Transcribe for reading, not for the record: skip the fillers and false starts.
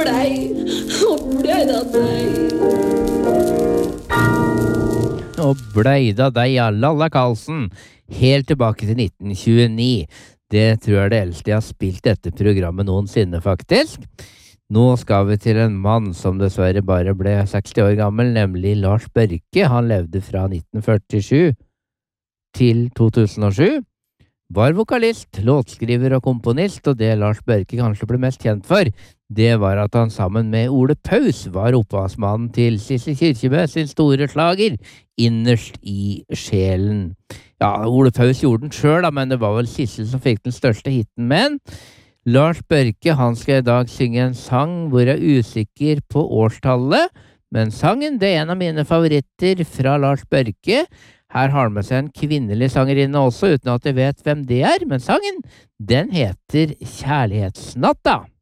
Og bleida deg, ja, Lalla Karlsen, helt tilbake til 1929. Det tror jeg er det eldste jeg har spilt dette programmet noensinne, faktisk. Nå skal vi til en mann som dessverre bare ble 60 år gammel, nemlig Lars Børke. Han levde fra 1947 til 2007. Var vokalist, låtskriver og komponist, og det Lars Børke kanskje ble mest kjent for, det var at han sammen med Ole Paus var opphavsmannen til Sissel Kyrkjebø sin store slager, Innerst i sjelen. Ja, Ole Paus gjorde den selv, men det var vel Sissel som fikk den største hitten med den. Lars Børke, han skal i dag synge en sang hvor jeg er usikker på årstallet, men sangen det er en av mine favoritter fra Lars Børke. Her har han med seg en kvinnelig sangerinne også, uten at jeg vet hvem det er, men sangen, den heter Kjærlighetsnatta.